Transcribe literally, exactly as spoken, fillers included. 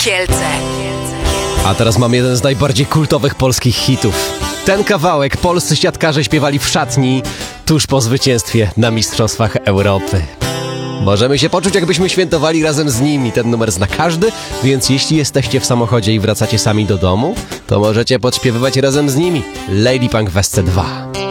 Kielce. A teraz mam jeden z najbardziej kultowych polskich hitów. Ten kawałek polscy siatkarze śpiewali w szatni tuż po zwycięstwie na Mistrzostwach Europy. Możemy się poczuć, jakbyśmy świętowali razem z nimi. Ten numer zna każdy, więc jeśli jesteście w samochodzie i wracacie sami do domu, to możecie podśpiewywać razem z nimi Lady Punk w S C dwa.